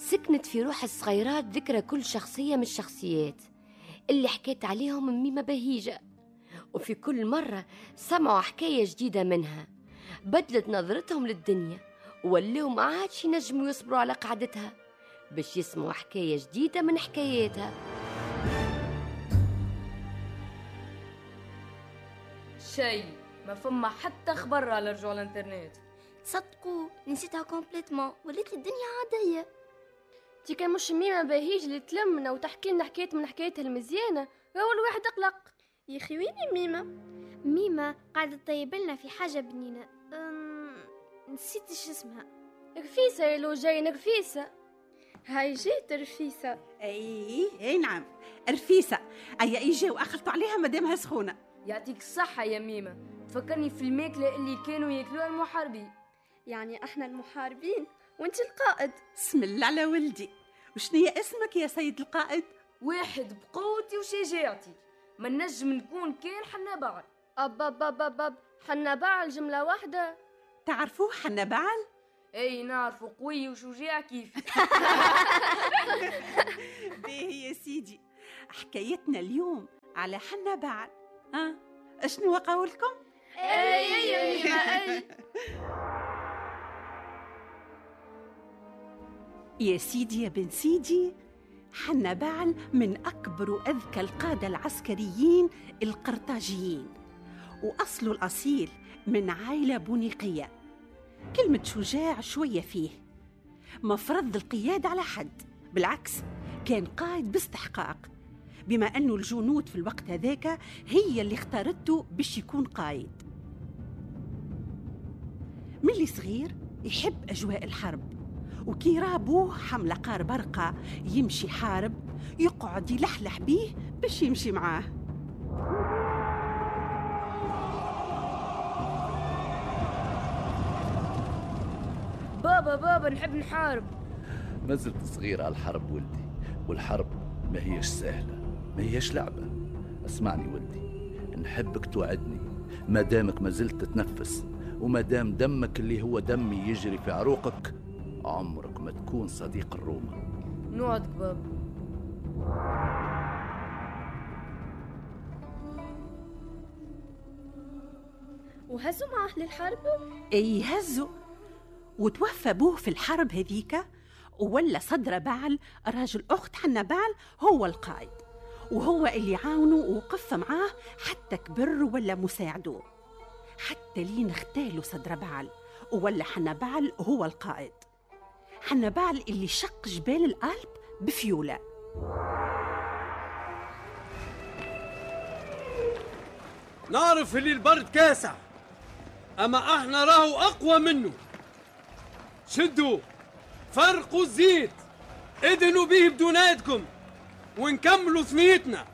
سكنت في روح الصغيرات ذكرى كل شخصية من الشخصيات اللي حكيت عليهم ميمة بهيجة، وفي كل مرة سمعوا حكاية جديدة منها بدلت نظرتهم للدنيا، وولوا ما عادش ينجموا يصبروا على قعدتها باش يسمعوا حكاية جديدة من حكاياتها. شيء ما فما حتى خبر على رجوع الانترنت. تصدقوا نسيتها كومبليتمون، ولات الدنيا عادية. تي كان مش ميمة بهيج اللي تلمنا وتحكي لنا حكاية من حكايتها المزيانة، أول واحد أقلق. يا أخي وين ميمة؟ ميمة قاعدة تطيب لنا في حاجة بنينة، نسيت ايش اسمها. رفيسة يا لو جاي رفيسة. هاي جيت رفيسة. اي نعم رفيسة، اي اجا واخلطوا عليها مدامها سخونة. يعطيك الصحة يا ميمة، تفكرني في الماكلة اللي كانوا ياكلوها المحاربين. يعني احنا المحاربين وانت القائد. بسم الله على ولدي، وشنية اسمك يا سيد القائد؟ واحد بقوتي وشجاعتي، ما نجم نكون كان حنا بعل. أب حنا بعل جملة واحدة. تعرفوه حنا بعل؟ اي نعرفه، قوي وشجاع كيف. باهي يا سيدي، حكايتنا اليوم على حنا بعل. اشنو قولكم؟ أي يا سيدي يا بن سيدي، حنا بعل من أكبر وأذكى القادة العسكريين القرطاجيين، وأصله الأصيل من عائلة بونيقية. كلمة شجاع شوية فيه، ما فرض القيادة على حد، بالعكس كان قائد باستحقاق، بما أنه الجنود في الوقت هذاك هي اللي اختارته باش يكون قائد. من اللي صغير يحب أجواء الحرب، وكي رابوه حملة قار برقة يمشي حارب يقعد يلحلح بيه باش يمشي معاه. بابا نحب نحارب. ما زلت صغير على الحرب ولدي، والحرب ما هيش سهلة، ما هيش لعبة. اسمعني ولدي، نحبك توعدني ما دامك ما زلت تتنفس، وما دام دمك اللي هو دمي يجري في عروقك، عمرك ما تكون صديق الروما. نوعدك بابا. وهزوا معه للحرب؟ اي هزوا، وتوفى ابوه في الحرب هذيك، وولا صدر بعل راجل أخت حنا بعل هو القائد، وهو اللي عاونه ووقف معاه حتى كبر ولا مساعده، حتى لين اغتالوا صدر بعل وولا حنا بعل هو القائد. حنا بعل اللي شق جبال الألب بفيولة. نعرف اللي البرد كاسع، أما احنا راهو أقوى منه. شدوا فرقوا الزيت، ادهنوا به بدوناتكم ونكملوا ثنيتنا.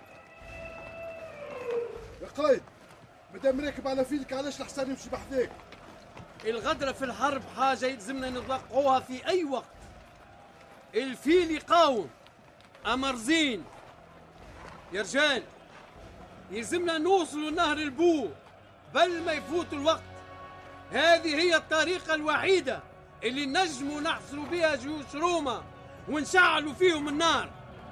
يا قائد، مدام راكب على فيلك علاش الحصان يمشي بحذاك؟ الغدرة في الحرب حاجة يلزمنا نطلقوها في أي وقت. الفيل يقاوم أما رزين. يا رجال يلزمنا نوصلوا نهر البو بل ما يفوت الوقت. هذه هي الطريقة الوحيدة اللي نجموا نحصلوا بها جيوش روما ونشعلوا فيهم النار.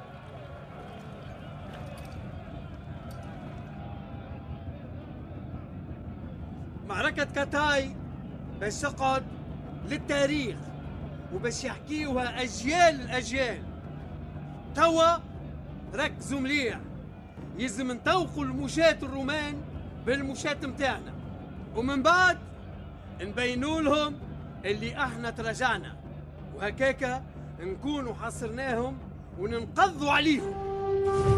معركة كاتاي باش تقعد للتاريخ وباش يحكيوها أجيال الأجيال. توا ركزوا مليح، يلزم نطوقوا المشاة الرومان بالمشاة متاعنا، ومن بعد نبينوا لهم اللي احنا تراجعنا، وهكاكا نكونوا حصرناهم وننقضوا عليهم.